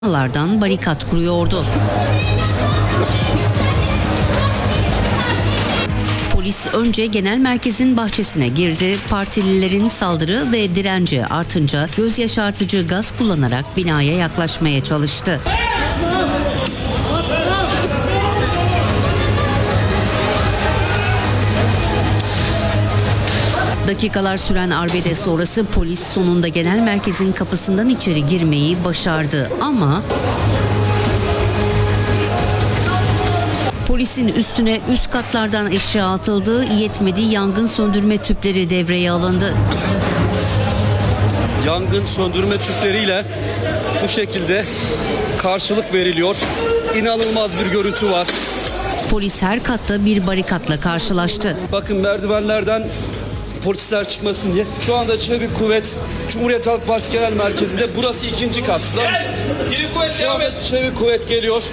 binalardan barikat kuruyordu. Polis önce genel merkezin bahçesine girdi. Partililerin saldırı ve direnci artınca göz yaşartıcı gaz kullanarak binaya yaklaşmaya çalıştı. Dakikalar süren arbede sonrası polis sonunda genel merkezin kapısından içeri girmeyi başardı ama polisin üstüne üst katlardan eşya atıldı, yetmedi, yangın söndürme tüpleri devreye alındı. Yangın söndürme tüpleriyle bu şekilde karşılık veriliyor. İnanılmaz bir görüntü var. Polis her katta bir barikatla karşılaştı. Bakın merdivenlerden polisler çıkmasın diye. Şu anda Çevik Kuvvet Cumhuriyet Halk Partisi Genel Merkezi'nde, burası 2. kat. Şu anda Çevik Kuvvet geliyor.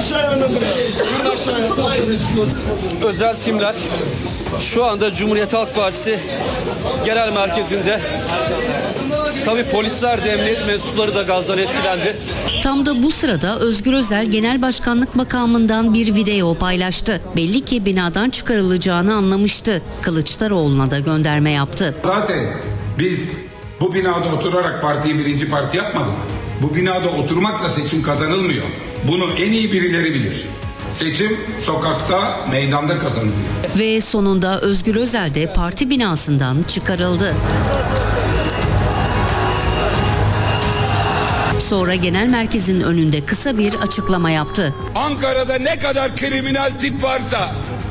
Özel timler şu anda Cumhuriyet Halk Partisi Genel Merkezi'nde. Tabii polisler de emniyet mensupları da gazdan etkilendi. Tam da bu sırada Özgür Özel Genel Başkanlık makamından bir video paylaştı. Belli ki binadan çıkarılacağını anlamıştı. Kılıçdaroğlu'na da gönderme yaptı. Zaten biz bu binada oturarak partiyi birinci parti yapmadık. Bu binada oturmakla seçim kazanılmıyor. Bunu en iyi birileri bilir. Seçim sokakta, meydanda kazanılıyor. Ve sonunda Özgür Özel de parti binasından çıkarıldı. Sonra genel merkezin önünde kısa bir açıklama yaptı. Ankara'da ne kadar kriminal tip varsa,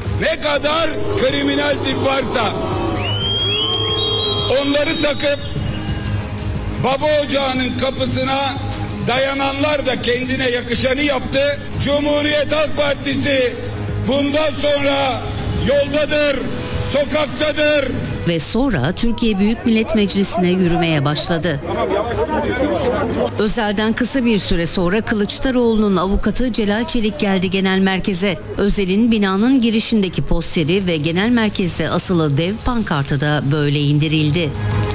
onları takıp baba ocağının kapısına dayananlar da kendine yakışanı yaptı. Cumhuriyet Halk Partisi bundan sonra yoldadır, sokaktadır. Ve sonra Türkiye Büyük Millet Meclisi'ne yürümeye başladı. Özel'den kısa bir süre sonra Kılıçdaroğlu'nun avukatı Celal Çelik geldi genel merkeze. Özel'in binanın girişindeki posteri ve genel merkezde asılı dev pankartı da böyle indirildi.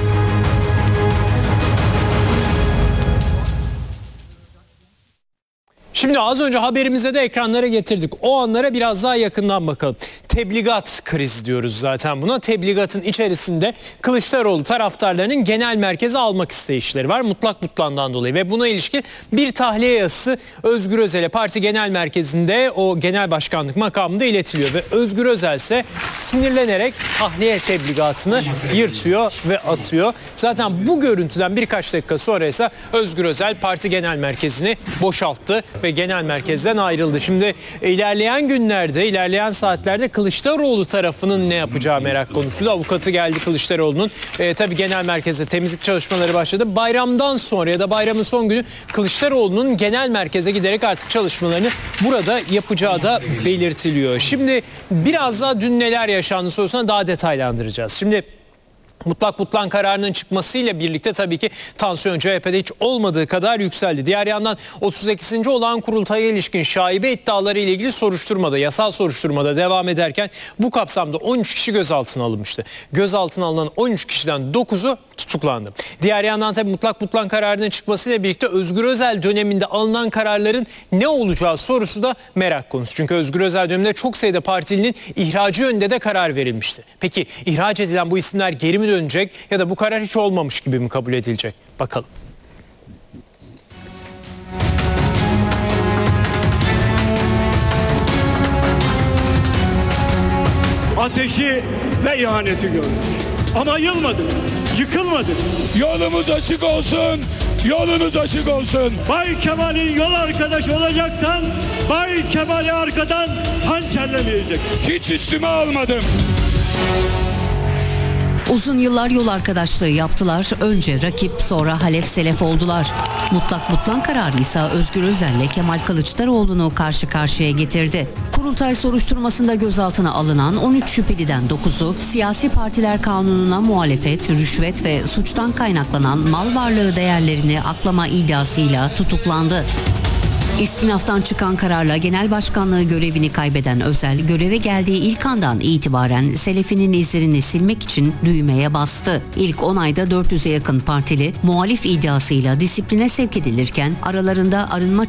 Şimdi az önce haberimize de ekranlara getirdik. O anlara biraz daha yakından bakalım. Tebligat krizi diyoruz zaten buna. Tebligatın içerisinde Kılıçdaroğlu taraftarlarının genel merkeze almak isteyişleri var. Mutlak mutlandan dolayı ve buna ilişkin bir tahliye yazısı Özgür Özel'e parti genel merkezinde o genel başkanlık makamında iletiliyor. Ve Özgür Özel ise sinirlenerek tahliye tebligatını yırtıyor ve atıyor. Zaten bu görüntüden birkaç dakika sonra ise Özgür Özel parti genel merkezini boşalttı ve genel merkezden ayrıldı. Şimdi ilerleyen günlerde, ilerleyen saatlerde Kılıçdaroğlu tarafının ne yapacağı merak konusuydu. Avukatı geldi Kılıçdaroğlu'nun. Tabii genel merkezde temizlik çalışmaları başladı. Bayramdan sonra ya da bayramın son günü Kılıçdaroğlu'nun genel merkeze giderek artık çalışmalarını burada yapacağı da belirtiliyor. Şimdi biraz daha dün neler yaşandı sorusuna daha detaylandıracağız. Şimdi mutlak mutlan kararının çıkmasıyla birlikte tabii ki tansiyon CHP'de hiç olmadığı kadar yükseldi. Diğer yandan 38. olağan kurultaya ilişkin şaibe iddiaları ile ilgili soruşturmada, yasal soruşturmada devam ederken bu kapsamda 13 kişi gözaltına alınmıştı. Gözaltına alınan 13 kişiden 9'u tutuklandı. Diğer yandan tabii mutlak mutlan kararının çıkmasıyla birlikte Özgür Özel döneminde alınan kararların ne olacağı sorusu da merak konusu. Çünkü Özgür Özel döneminde çok sayıda partilinin ihracı yönünde de karar verilmişti. Peki ihraç edilen bu isimler geri mi dönecek ya da bu karar hiç olmamış gibi mi kabul edilecek? Bakalım. Ateşi ve ihaneti gördük. Ama yılmadık, yıkılmadık. Yolumuz açık olsun, yolunuz açık olsun. Bay Kemal'in yol arkadaşı olacaksan Bay Kemal'i arkadan hançerlemeyeceksin. Hiç üstüme almadım. Uzun yıllar yol arkadaşlığı yaptılar. Önce rakip, sonra halef selef oldular. Mutlak mutlan kararı ise Özgür Özel'le Kemal Kılıçdaroğlu'nu karşı karşıya getirdi. Kurultay soruşturmasında gözaltına alınan 13 şüpheliden 9'u siyasi partiler kanununa muhalefet, rüşvet ve suçtan kaynaklanan mal varlığı değerlerini aklama iddiasıyla tutuklandı. İstinaftan çıkan kararla genel başkanlığı görevini kaybeden Özel, göreve geldiği ilk andan itibaren Selefi'nin izlerini silmek için düğmeye bastı. İlk 10 ayda 400'e yakın partili muhalif iddiasıyla disipline sevk edilirken aralarında arınma